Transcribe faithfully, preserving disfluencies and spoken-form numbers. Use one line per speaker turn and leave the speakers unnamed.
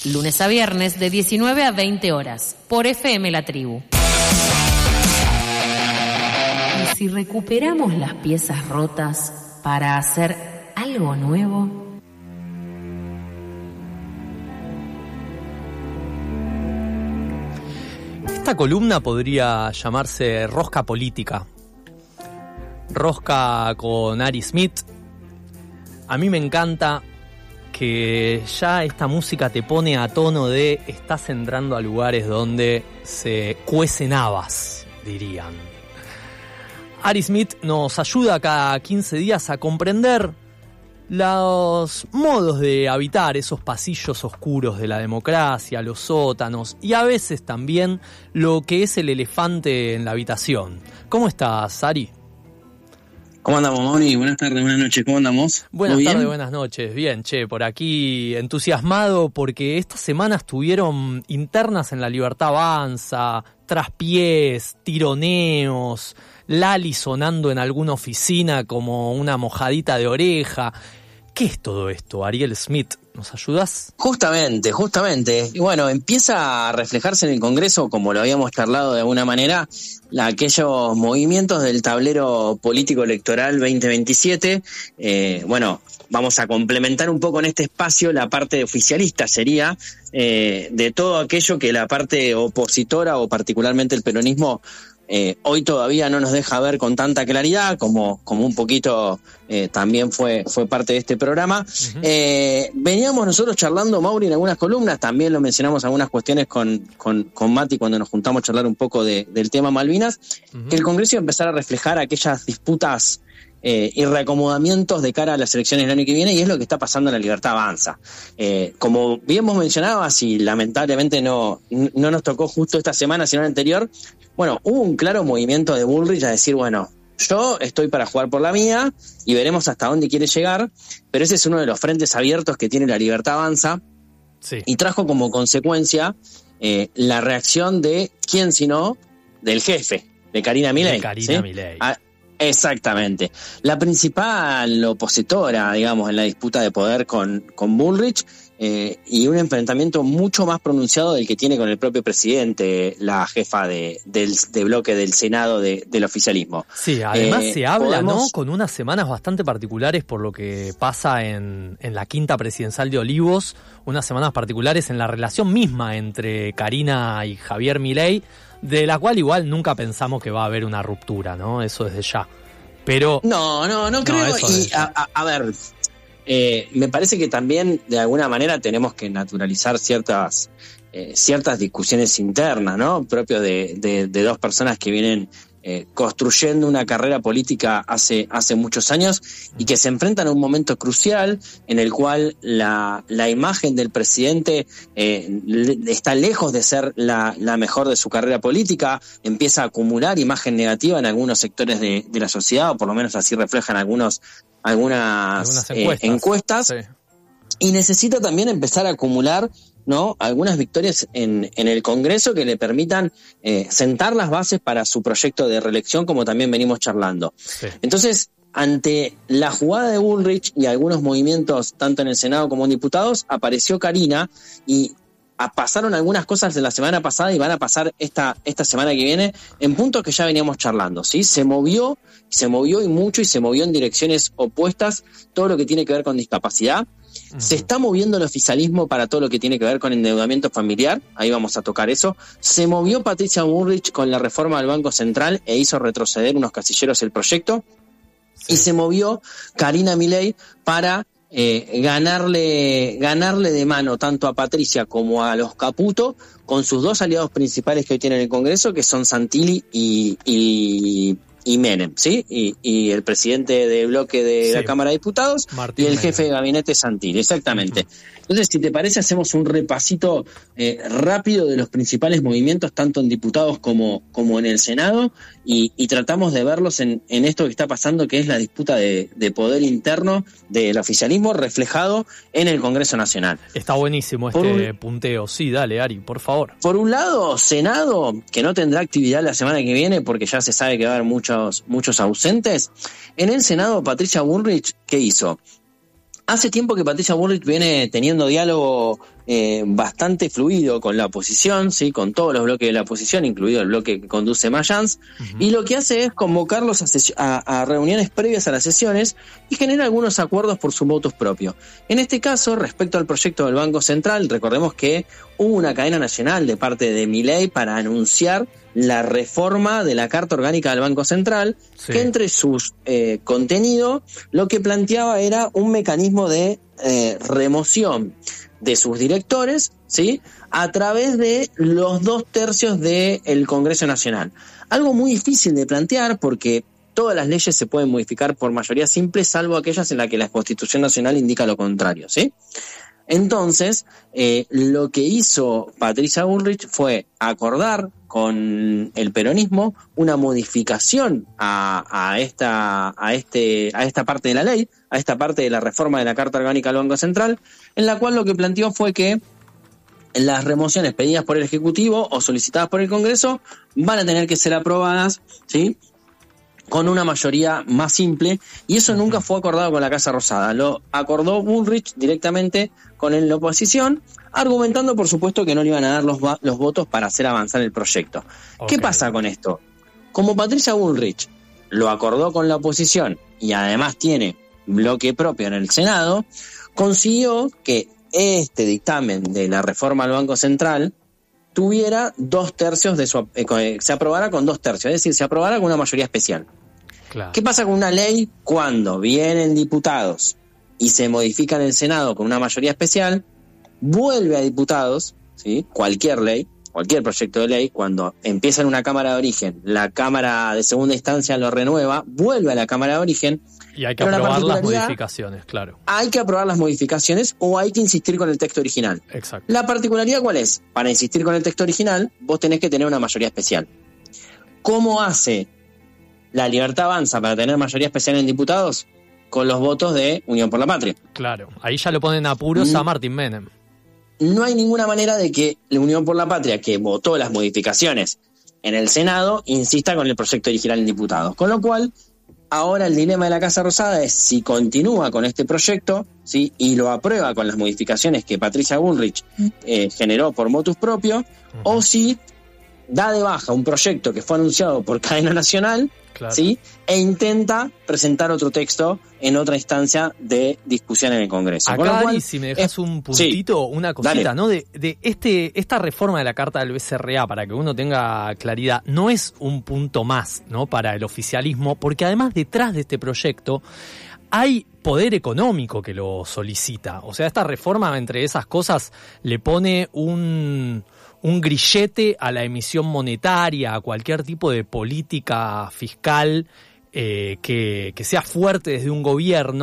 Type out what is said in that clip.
Lunes a viernes de diecinueve a veinte horas, por F M La Tribu. Y si recuperamos las piezas rotas para hacer algo nuevo.
Esta columna podría llamarse Rosca Política. Rosca con Ari Smith. A mí me encanta que ya esta música te pone a tono de estás entrando a lugares donde se cuecen habas, dirían. Ari Smith nos ayuda cada quince días a comprender los modos de habitar esos pasillos oscuros de la democracia, los sótanos y a veces también lo que es el elefante en la habitación. ¿Cómo estás, Ari?
¿Cómo andamos, Mauri? Buenas tardes, buenas noches, ¿cómo andamos?
Buenas tardes, buenas noches. Bien, che, por aquí entusiasmado porque estas semanas tuvieron internas en La Libertad Avanza, traspiés, tironeos, Lali sonando en alguna oficina como una mojadita de oreja. ¿Qué es todo esto, Ariel Smith? ¿Nos ayudas?
Justamente, justamente. Y bueno, empieza a reflejarse en el Congreso, como lo habíamos charlado de alguna manera, la, aquellos movimientos del tablero político electoral veinte veintisiete. Eh, bueno, vamos a complementar un poco en este espacio la parte oficialista, sería eh, de todo aquello que la parte opositora o particularmente el peronismo Eh, hoy todavía no nos deja ver con tanta claridad, como, como un poquito eh, también fue, fue parte de este programa. Uh-huh. Eh, veníamos nosotros charlando, Mauri, en algunas columnas, también lo mencionamos algunas cuestiones con, con, con Mati cuando nos juntamos a charlar un poco de, del tema Malvinas, uh-huh. que el Congreso iba a empezar a reflejar aquellas disputas Eh, y reacomodamientos de cara a las elecciones del año que viene, y es lo que está pasando en La Libertad Avanza. Eh, como bien vos mencionabas, y lamentablemente no, no nos tocó justo esta semana, sino la anterior, bueno, hubo un claro movimiento de Bullrich a decir, bueno, yo estoy para jugar por la mía, y veremos hasta dónde quiere llegar, pero ese es uno de los frentes abiertos que tiene La Libertad Avanza, sí. Y trajo como consecuencia eh, la reacción de, ¿quién sino? Del jefe, de Karina Milei.
De Karina
¿sí?
Milei.
A, Exactamente. La principal opositora, digamos, en la disputa de poder con, con Bullrich, eh, y un enfrentamiento mucho más pronunciado del que tiene con el propio presidente, la jefa de, del de bloque del Senado de, del oficialismo.
Sí, además eh, se habla, podemos... ¿no? Con unas semanas bastante particulares por lo que pasa en, en la quinta presidencial de Olivos, unas semanas particulares en la relación misma entre Karina y Javier Milei, de la cual igual nunca pensamos que va a haber una ruptura, ¿no? Eso desde ya. Pero
no, no, no creo. No, y a, a, a ver, eh, me parece que también de alguna manera tenemos que naturalizar ciertas eh, ciertas discusiones internas, ¿no? Propio de, de, de dos personas que vienen eh, construyendo una carrera política hace hace muchos años y que se enfrentan a un momento crucial en el cual la, la imagen del presidente eh, está lejos de ser la, la mejor de su carrera política, empieza a acumular imagen negativa en algunos sectores de, de la sociedad, o por lo menos así reflejan algunos algunas, algunas encuestas, eh, encuestas sí. Y necesita también empezar a acumular, ¿no? Algunas victorias en, en el Congreso que le permitan eh, sentar las bases para su proyecto de reelección, como también venimos charlando. Sí. Entonces, ante la jugada de Bullrich y algunos movimientos, tanto en el Senado como en diputados, apareció Karina y pasaron algunas cosas de la semana pasada y van a pasar esta, esta semana que viene en puntos que ya veníamos charlando, ¿sí? Se movió, se movió y mucho y se movió en direcciones opuestas todo lo que tiene que ver con discapacidad. Uh-huh. Se está moviendo el oficialismo para todo lo que tiene que ver con endeudamiento familiar, ahí vamos a tocar eso. Se movió Patricia Bullrich con la reforma del Banco Central e hizo retroceder unos casilleros el proyecto. Sí. Y se movió Karina Milei para eh, ganarle, ganarle de mano tanto a Patricia como a los Caputo con sus dos aliados principales que hoy tienen en el Congreso, que son Santilli y... y y Menem, ¿sí? Y, y el presidente del bloque de sí. la Cámara de Diputados Martín y el Menem. Jefe de gabinete Santilli, exactamente. Uh-huh. Entonces, si te parece, hacemos un repasito eh, rápido de los principales movimientos, tanto en diputados como, como en el Senado, y, y tratamos de verlos en, en esto que está pasando, que es la disputa de, de poder interno del oficialismo reflejado en el Congreso Nacional.
Está buenísimo este un, punteo. Sí, dale, Ari, por favor.
Por un lado, Senado, que no tendrá actividad la semana que viene porque ya se sabe que va a haber muchos, muchos ausentes. En el Senado, Patricia Bullrich, ¿qué hizo? Hace tiempo que Patricia Bullrich viene teniendo diálogo eh, bastante fluido con la oposición, ¿sí? Con todos los bloques de la oposición, incluido el bloque que conduce Mayans, uh-huh. y lo que hace es convocarlos a, ses- a, a reuniones previas a las sesiones y genera algunos acuerdos por sus votos propios. En este caso, respecto al proyecto del Banco Central, recordemos que hubo una cadena nacional de parte de Milei para anunciar la reforma de la Carta Orgánica del Banco Central, sí. que entre sus eh, contenidos lo que planteaba era un mecanismo de eh, remoción de sus directores, ¿sí? A través de los dos tercios del Congreso Nacional. Algo muy difícil de plantear porque todas las leyes se pueden modificar por mayoría simple, salvo aquellas en las que la Constitución Nacional indica lo contrario, ¿sí? Entonces, eh, lo que hizo Patricia Bullrich fue acordar con el peronismo una modificación a, a esta a este a esta parte de la ley, a esta parte de la reforma de la Carta Orgánica del Banco Central, en la cual lo que planteó fue que las remociones pedidas por el Ejecutivo o solicitadas por el Congreso van a tener que ser aprobadas, ¿sí?, con una mayoría más simple, y eso nunca fue acordado con la Casa Rosada. Lo acordó Bullrich directamente con la oposición, argumentando, por supuesto, que no le iban a dar los, los votos para hacer avanzar el proyecto. Okay. ¿Qué pasa con esto? Como Patricia Bullrich lo acordó con la oposición y además tiene bloque propio en el Senado, consiguió que este dictamen de la reforma al Banco Central tuviera dos tercios de su, eh, se aprobara con dos tercios, es decir, se aprobara con una mayoría especial. Claro. ¿Qué pasa con una ley cuando vienen diputados y se modifica en el Senado con una mayoría especial? Vuelve a diputados, ¿sí?, cualquier ley, cualquier proyecto de ley, cuando empieza en una Cámara de Origen, la Cámara de Segunda Instancia lo renueva, vuelve a la Cámara de Origen.
Y hay que aprobar las modificaciones, claro.
Hay que aprobar las modificaciones o hay que insistir con el texto original.
Exacto.
La particularidad, ¿cuál es? Para insistir con el texto original, vos tenés que tener una mayoría especial. ¿Cómo hace la Libertad Avanza para tener mayoría especial en diputados? Con los votos de Unión por la Patria.
Claro, ahí ya lo ponen apuros mm. a Martín Menem.
No hay ninguna manera de que la Unión por la Patria, que votó las modificaciones en el Senado, insista con el proyecto original en diputados. Con lo cual, ahora el dilema de la Casa Rosada es si continúa con este proyecto, ¿sí?, y lo aprueba con las modificaciones que Patricia Bullrich eh, generó por motus propio, uh-huh. o si da de baja un proyecto que fue anunciado por cadena nacional, claro. ¿sí?, e intenta presentar otro texto en otra instancia de discusión en el Congreso.
Acá, Con lo cual, si me dejas es, un puntito, sí, una cosita, dale. ¿no? De, de este esta reforma de la Carta del B C R A, para que uno tenga claridad, no es un punto más, ¿no?, para el oficialismo, porque además detrás de este proyecto hay poder económico que lo solicita. O sea, esta reforma, entre esas cosas, le pone un... un grillete a la emisión monetaria, a cualquier tipo de política fiscal eh, que, que sea fuerte desde un gobierno.